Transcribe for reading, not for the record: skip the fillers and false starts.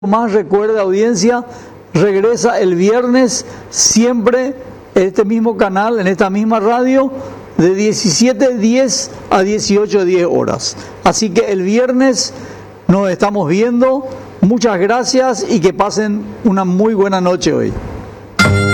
Más recuerda, audiencia, regresa el viernes, siempre en este mismo canal, en esta misma radio, de 17:10 a 18:10 horas. Así que el viernes nos estamos viendo. Muchas gracias y que pasen una muy buena noche hoy.